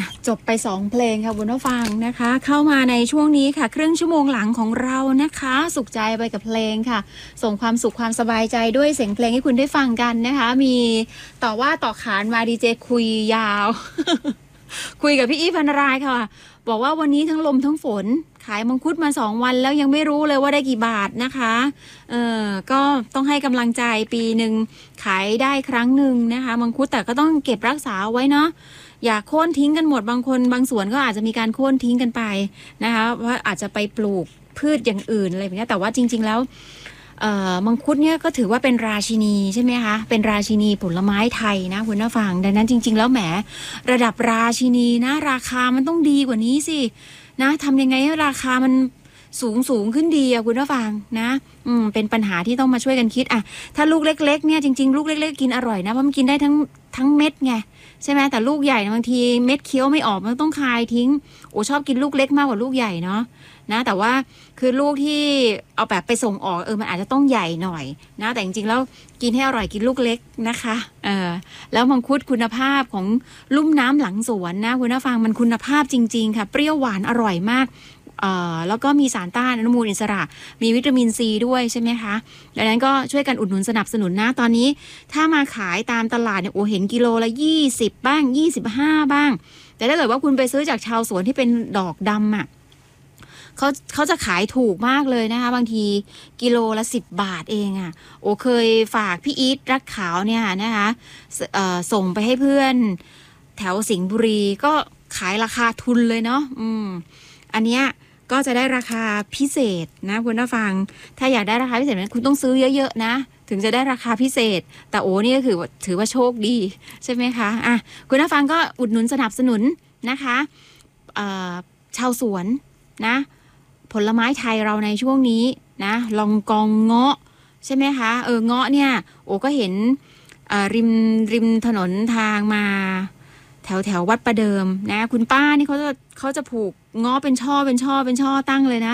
จบไป2เพลงค่ะคุณผู้ฟังนะคะเข้ามาในช่วงนี้ค่ะครึ่งชั่วโมงหลังของเรานะคะสุขใจไปกับเพลงค่ะส่งความสุขความสบายใจด้วยเสียงเพลงให้คุณได้ฟังกันนะคะมีต่อว่าต่อขานมาดีเจคุยยาว คุยกับพี่อีพันรายค่ะบอกว่าวันนี้ทั้งลมทั้งฝนขายมังคุดมา2วันแล้วยังไม่รู้เลยว่าได้กี่บาทนะคะก็ต้องให้กำลังใจปีหนึ่งขายได้ครั้งหนึ่งนะคะมังคุดแต่ก็ต้องเก็บรักษาไว้เนาะอย่าโค่นทิ้งกันหมดบางคนบางสวนก็อาจจะมีการโค่นทิ้งกันไปนะคะว่าอาจจะไปปลูกพืชอย่างอื่นอะไรแบบนี้แต่ว่าจริงๆแล้วมังคุดเนี่ยก็ถือว่าเป็นราชินีใช่ไหมคะเป็นราชินีผลไม้ไทยนะคุณผู้ฟังดังนั้นจริงๆแล้วแหมระดับราชินีนะราคามันต้องดีกว่านี้สินะทำยังไงให้ราคามันสูงขึ้นดีอะคุณผู้ฟังนะเป็นปัญหาที่ต้องมาช่วยกันคิดอะถ้าลูกเล็กๆเนี่ยจริงๆลูกเล็กๆกินอร่อยนะเพราะมันกินได้ทั้งเม็ดไงใช่ไหมแต่ลูกใหญ่บางทีเม็ดเคี้ยวไม่ออกมันต้องคายทิ้งโอ้ชอบกินลูกเล็กมากกว่าลูกใหญ่เนาะนะแต่ว่าคือลูกที่เอาแบบไปส่งออกมันอาจจะต้องใหญ่หน่อยนะแต่จริงๆแล้วกินให้อร่อยกินลูกเล็กนะคะแล้วมังคุดคุณภาพของลุ่มน้ำหลังสวนนะคุณผู้ฟังมันคุณภาพจริงๆค่ะเปรี้ยวหวานอร่อยมากแล้วก็มีสารต้านอนุมูลอิสระมีวิตามินซีด้วยใช่ไหมคะดังนั้นก็ช่วยกันอุดหนุนสนับสนุนนะตอนนี้ถ้ามาขายตามตลาดเนี่ยเห็นกิโลละ20บ้าง25บ้างแต่ถ้าเกิดว่าคุณไปซื้อจากชาวสวนที่เป็นดอกดำอ่ะเขาจะขายถูกมากเลยนะคะบางทีกิโลละ10 บาทเองอ่ะเคยฝากพี่อีทรักขาวเนี่ยนะคะส่งไปให้เพื่อนแถวสิงห์บุรีก็ขายราคาทุนเลยเนาะอันเนี้ยก็จะได้ราคาพิเศษนะคุณผู้ฟังถ้าอยากได้ราคาพิเศษนั้นคุณต้องซื้อเยอะๆนะถึงจะได้ราคาพิเศษแต่นี่ก็คือถือว่าโชคดีใช่ไหมคะคุณผู้ฟังก็อุดหนุนสนับสนุนนะคะชาวสวนนะผลไม้ไทยเราในช่วงนี้นะลองกองเงาะใช่ไหมคะเงาะเนี่ยก็เห็นริมถนนทางมาแถววัดประเดิมนะคุณป้านี่เขาจะผูกเงาะเป็นช่อตั้งเลยนะ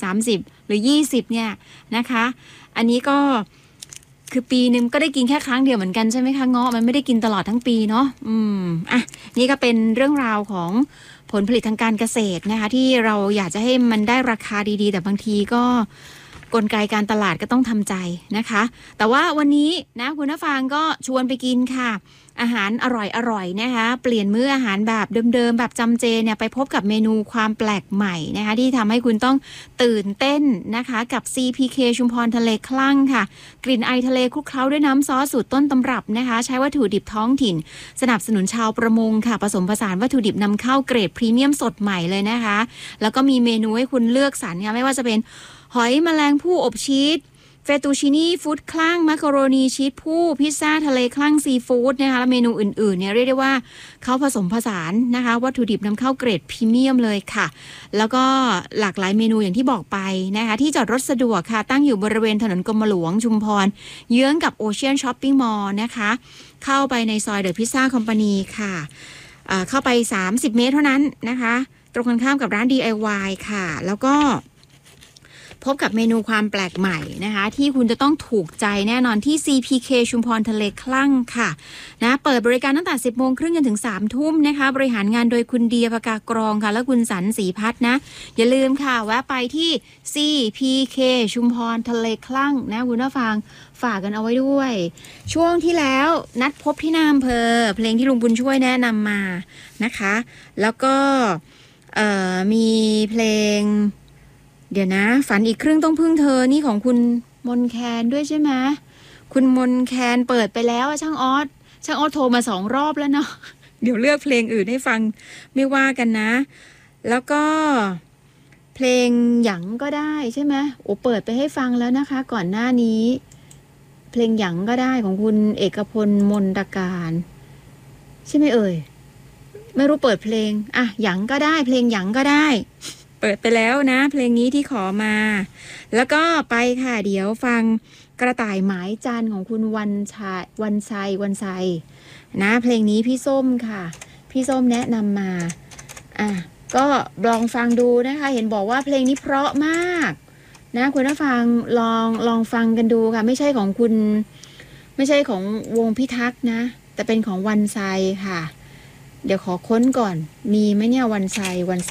30หรือ20เนี่ยนะคะอันนี้ก็คือปีนึงก็ได้กินแค่ครั้งเดียวเหมือนกันใช่ไหมคะเงาะมันไม่ได้กินตลอดทั้งปีเนาะนี่ก็เป็นเรื่องราวของผลผลิตทางการเกษตรนะคะที่เราอยากจะให้มันได้ราคาดีๆแต่บางทีก็กลไกการตลาดก็ต้องทำใจนะคะแต่ว่าวันนี้นะคุณผู้ฟังก็ชวนไปกินค่ะอาหารอร่อยนะคะเปลี่ยนมื้ออาหารแบบเดิมๆแบบจำเจเนี่ยไปพบกับเมนูความแปลกใหม่นะคะที่ทำให้คุณต้องตื่นเต้นนะคะกับ CPK ชุมพรทะเลคลั่งค่ะกลิ่นไอทะเลคลุกเคล้าด้วยน้ำซอสสูตรต้นตำรับนะคะใช้วัตถุดิบท้องถิ่นสนับสนุนชาวประมงค่ะผสมผสานวัตถุดิบนำเข้าเกรดพรีเมียมสดใหม่เลยนะคะแล้วก็มีเมนูให้คุณเลือกสรรค่ะไม่ว่าจะเป็นหอยแมลงภู่อบชีสเฟตูชินี่ฟู้ดคลั่งมักกะโรนีชีสผู้พิซซ่าทะเลคลั่งซีฟู้ดนะคะและเมนูอื่นๆเนี่ยเรียกได้ว่าเขาผสมผสานนะคะวัตถุดิบนำเข้าเกรดพรีเมียมเลยค่ะแล้วก็หลากหลายเมนูอย่างที่บอกไปนะคะที่จอดรถสะดวกค่ะตั้งอยู่บริเวณถนนกรมหลวงชุมพรเยื้องกับโอเชียนช้อปปิ้งมอลล์นะคะเข้าไปในซอยเดอะพิซซ่าคอมพานีค่ะเข้าไป30เมตรเท่านั้นนะคะตรงกันข้ามกับร้าน DIY ค่ะแล้วก็พบกับเมนูความแปลกใหม่นะคะที่คุณจะต้องถูกใจแน่นอนที่ CPK ชุมพรทะเลคลั่งค่ะนะเปิดบริการตั้งแต่ 10:30 นจนถึง 3:00 นนะคะบริหารงานโดยคุณเดียภกากรองค่ะและคุณสันศรีพัฒน์นะอย่าลืมค่ะแวะไปที่ CPK ชุมพรทะเลคลั่งนะคุณผู้ฟังฝากกันเอาไว้ด้วยช่วงที่แล้วนัดพบที่หน้าอำเภอเพลงที่ลุงบุญช่วยแนะนำมานะคะแล้วก็มีเพลงเดี๋ยวนะฝันอีกครึ่งต้องพึ่งเธอนี่ของคุณมนแคนด้วยใช่ไหมคุณมนแคนเปิดไปแล้วช่างออสโทรมา2 รอบแล้วเนาะ เดี๋ยวเลือกเพลงอื่นให้ฟังไม่ว่ากันนะแล้วก็เพลงหยังก็ได้ใช่ไหมเปิดไปให้ฟังแล้วนะคะก่อนหน้านี้เพลงหยังก็ได้ของคุณเอกพลมนตการใช่ไหมไม่รู้เปิดเพลงหยังก็ได้เพลงหยังก็ได้เปิดไปแล้วนะเพลงนี้ที่ขอมาแล้วก็ไปค่ะเดี๋ยวฟังกระต่ายหมายจันของคุณวันชัยนะเพลงนี้พี่ส้มค่ะพี่ส้มแนะนำมาก็ลองฟังดูนะคะเห็นบอกว่าเพลงนี้เพราะมากนะคุณผู้ฟังลองฟังกันดูค่ะไม่ใช่ของวงพิทักษ์นะแต่เป็นของวันชัยค่ะเดี๋ยวขอค้นก่อน มีไหมเนี่ยวันไซ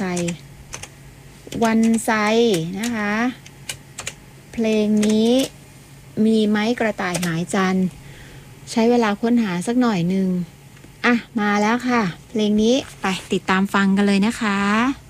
นะคะ เพลงนี้มีไหมกระต่ายหายจันทร์ใช้เวลาค้นหาสักหน่อยนึงอ่ะมาแล้วค่ะ เพลงนี้ไปติดตามฟังกันเลยนะคะ